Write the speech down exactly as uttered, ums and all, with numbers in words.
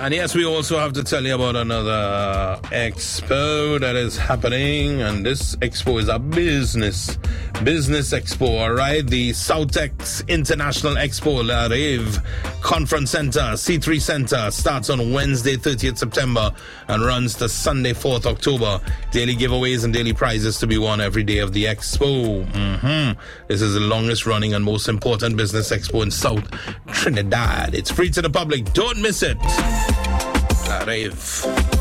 And yes, we also have to tell you about another expo that is happening. And this expo is a business, business expo, all right? The Southex International Expo, La Rive Conference Center, C three Center, starts on Wednesday, thirtieth September, and runs to Sunday, fourth October. Daily giveaways and daily prizes to be won every day of the expo. Mm-hmm. This is the longest running and most important business expo in South Trinidad. It's free to the public. Don't miss it. La Rive.